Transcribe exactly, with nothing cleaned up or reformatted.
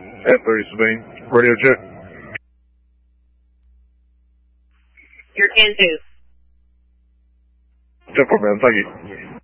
At thirty Sabine. Radio check. You're ten two. ten four, man. Thank you.